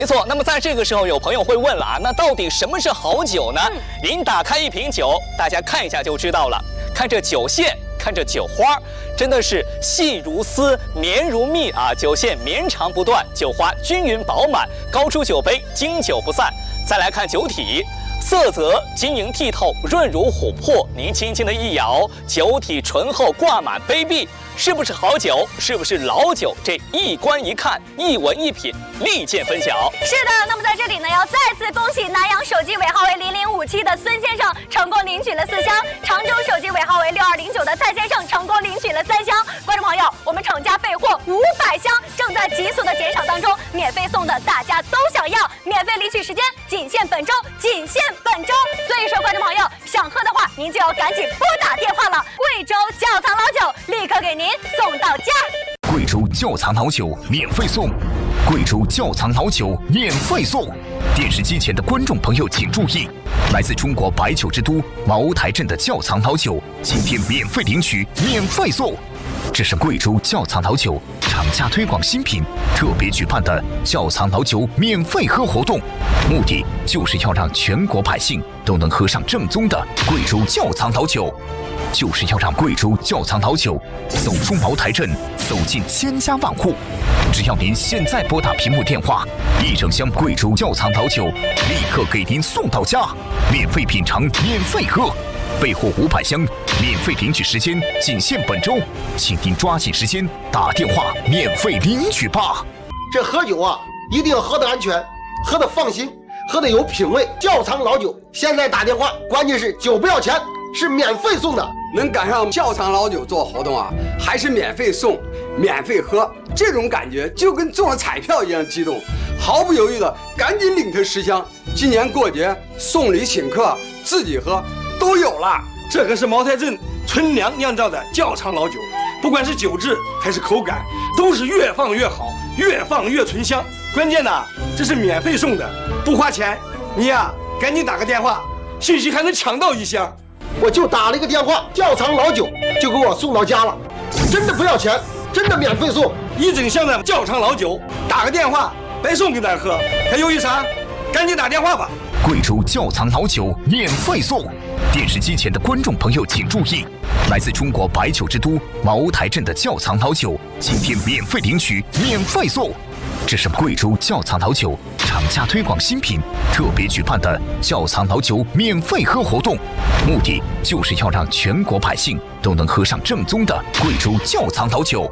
没错，那么在这个时候，有朋友会问了啊，那到底什么是好酒呢？您打开一瓶酒，大家看一下就知道了。看这酒线，看这酒花，真的是细如丝，绵如蜜啊！酒线绵长不断，酒花均匀饱满，高出酒杯，经久不散。再来看酒体。色泽晶莹剔透，润如琥珀。您轻轻的一摇，酒体醇厚，挂满杯壁，是不是好酒？是不是老酒？这一观一看，一闻一品，立见分晓。 是的，那么在这里呢，要再次恭喜南阳手机尾号为0057的孙先生成功领取了4箱，常州手机尾号为6209的蔡先生成功领取了3箱。观众朋友，我们厂家备货500箱，正在急速的减少当中，免费送的大家都想要，免费领取时间仅限本周，仅限本周。所以说，观众朋友想喝的话，您就要赶紧拨打电话了。贵州窖藏老酒立刻给您送到家。 贵州窖藏老酒免费送，贵州窖藏老酒免费送。电视机前的观众朋友请注意，来自中国白酒之都茅台镇的窖藏老酒，今天免费领取，免费送。这是贵州窖藏老酒厂家推广新品特别举办的窖藏老酒免费喝活动，目的就是要让全国百姓都能喝上正宗的贵州窖藏老酒，就是要让贵州窖藏老酒走出茅台镇，走进千家万户。只要您现在拨打屏幕电话，一整箱贵州窖藏老酒立刻给您送到家，免费品尝，免费喝。备货500箱，免费领取时间仅限本周，请您抓紧时间打电话免费领取吧。 这喝酒啊，一定要喝得安全，喝得放心，喝得有品味。窖藏老酒，现在打电话，关键是酒不要钱，是免费送的。 能赶上窖藏老酒做活动啊，还是免费送、免费喝，这种感觉就跟中了彩票一样激动，毫不犹豫的赶紧领他10箱。今年过节送礼请客、自己喝都有了。 这可是茅台镇纯粮酿造的窖藏老酒，不管是酒质还是口感，都是越放越好，越放越醇香。关键呢，这是免费送的，不花钱。你呀，赶紧打个电话，兴许还能抢到1箱。 我就打了一个电话，窖藏老酒就给我送到家了，真的不要钱，真的免费送一整箱的窖藏老酒，打个电话白送给咱喝，还犹豫啥？赶紧打电话吧。 贵州窖藏老酒免费送，电视机前的观众朋友请注意，来自中国白酒之都茅台镇的窖藏老酒，今天免费领取，免费送。这是贵州窖藏老酒厂家推广新品特别举办的窖藏老酒免费喝活动，目的就是要让全国百姓都能喝上正宗的贵州窖藏老酒。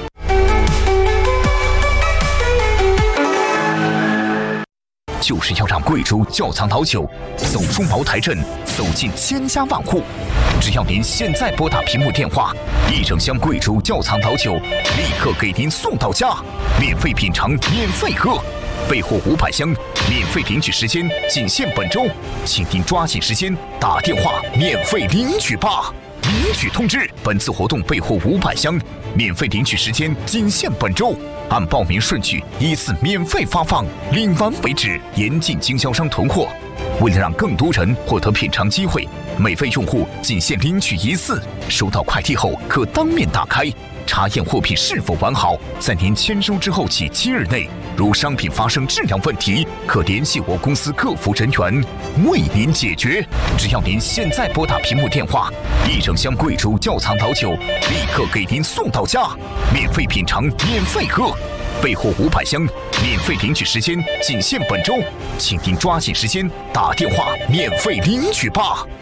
就是要让贵州窖藏老酒走出茅台镇，走进千家万户。只要您现在拨打屏幕电话，一整箱贵州窖藏老酒立刻给您送到家，免费品尝，免费喝。备货500箱，免费领取时间仅限本周，请您抓紧时间打电话免费领取吧。领取通知：本次活动备货500箱，免费领取时间仅限本周，按报名顺序依次免费发放，领完为止，严禁经销商囤货。为了让更多人获得品尝机会，每位用户仅限领取1次，收到快递后可当面打开，查验货品是否完好，在您签收之后起7日内，如商品发生质量问题，可联系我公司客服人员为您解决。只要您现在拨打屏幕电话，一整箱贵州窖藏老酒立刻给您送到家，免费品尝，免费喝。备货500箱，免费领取时间仅限本周，请您抓紧时间打电话免费领取吧。